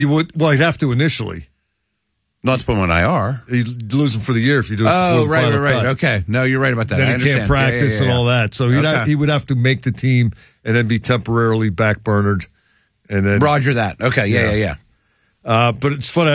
He would. Well, he'd have to initially. Not to put him on IR. He'd lose him for the year if you do it. Oh, before the final right. cut. Okay. No, you're right about that. Then I he understand. can't practice and all that. So he would have to make the team and then be temporarily backburnered. And then Roger that. Okay. Yeah. But it's funny.